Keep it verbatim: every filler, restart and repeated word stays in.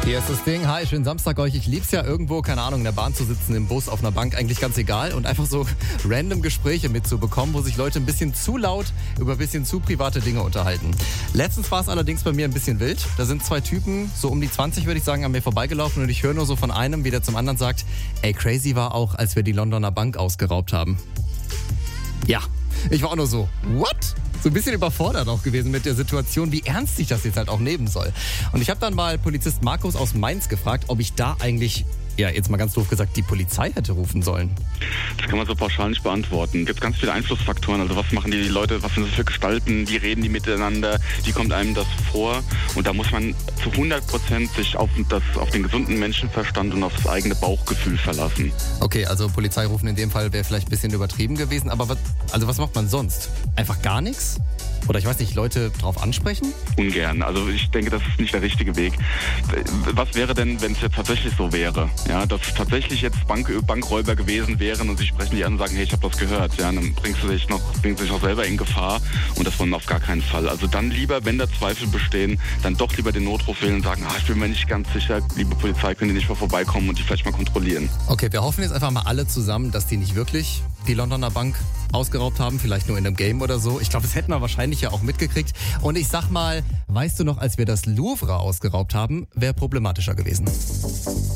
Hier ist das Ding. Hi, schönen Samstag euch. Ich lieb's ja irgendwo, keine Ahnung, in der Bahn zu sitzen, im Bus, auf einer Bank, eigentlich ganz egal. Und einfach so random Gespräche mitzubekommen, wo sich Leute ein bisschen zu laut über ein bisschen zu private Dinge unterhalten. Letztens war es allerdings bei mir ein bisschen wild. Da sind zwei Typen, so um die zwanzig würde ich sagen, an mir vorbeigelaufen. Und ich höre nur so von einem, wie der zum anderen sagt, ey, crazy war auch, als wir die Londoner Bank ausgeraubt haben. Ja, ich war auch nur so, what? So ein bisschen überfordert auch gewesen mit der Situation, wie ernst sich das jetzt halt auch nehmen soll. Und ich habe dann mal Polizist Markus aus Mainz gefragt, ob ich da eigentlich, ja jetzt mal ganz doof gesagt, die Polizei hätte rufen sollen. Das kann man so pauschal nicht beantworten. Es gibt ganz viele Einflussfaktoren. Also was machen die Leute, was sind das für Gestalten, wie reden die miteinander, wie kommt einem das vor? Und da muss man zu hundert Prozent sich auf, das, auf den gesunden Menschenverstand und auf das eigene Bauchgefühl verlassen. Okay, also Polizei rufen in dem Fall wäre vielleicht ein bisschen übertrieben gewesen, aber was, also was macht man sonst? Einfach gar nichts? Oder ich weiß nicht, Leute drauf ansprechen? Ungern. Also ich denke, das ist nicht der richtige Weg. Was wäre denn, wenn es jetzt tatsächlich so wäre? Ja, dass es tatsächlich jetzt Bank, Bankräuber gewesen wären und sie sprechen die an und sagen, hey, ich habe das gehört. Ja, dann bringst du dich noch, bringst du dich noch selber in Gefahr und das wollen wir auf gar keinen Fall. Also dann lieber, wenn da Zweifel bestehen, dann doch lieber den Notruf wählen und sagen, ah, ich bin mir nicht ganz sicher, liebe Polizei, können die nicht mal vorbeikommen und die vielleicht mal kontrollieren. Okay, wir hoffen jetzt einfach mal alle zusammen, dass die nicht wirklich die Londoner Bank ausgeraubt haben, vielleicht nur in einem Game oder so. Ich glaube, das hätten wir wahrscheinlich ja auch mitgekriegt. Und ich sag mal, weißt du noch, als wir das Louvre ausgeraubt haben, wäre problematischer gewesen.